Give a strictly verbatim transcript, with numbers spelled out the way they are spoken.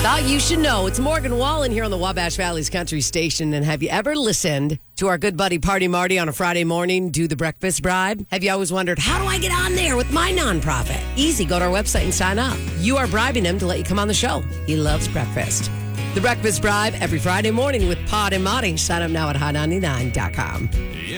Thought you should know. It's Morgan Wallen here on the Wabash Valley's Country Station. And have you ever listened to our good buddy Party Marty on a Friday morning do the breakfast bribe? Have you always wondered, how do I get on there with my nonprofit? Easy. Go to our website and sign up. You are bribing him to let you come on the show. He loves breakfast. The Breakfast Bribe every Friday morning with Pod and Marty. Sign up now at hot ninety-nine dot com.